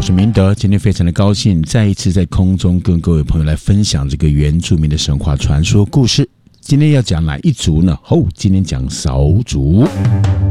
我是明德。今天非常的高兴，再一次在空中跟各位朋友来分享这个原住民的神话传说故事。今天要讲哪一族呢？今天讲韶族。